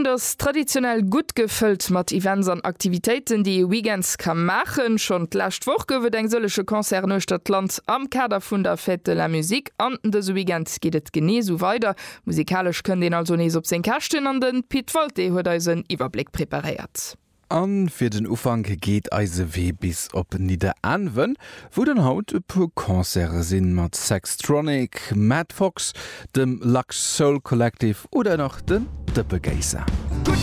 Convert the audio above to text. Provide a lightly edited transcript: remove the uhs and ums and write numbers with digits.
das traditionell gut gefüllt mat Events an Aktivitäten, die Weekends kann machen. Schon last Woche gowe eng solche Konzerne Stadtland am Kader vun der Fête la Musik. An des Weekend geht et gene so weiter. Musikalisch können den also nees op se Kachten an den Piet Volte huet eisen Iwerblick prepariert. An fir den Ufang geht ICW bis op Niederanwen, wo den Haut e pu Konzere sinn mat Sextronic, Mad Fox, dem Lux Soul Collective oder noch den Doppelgeiser.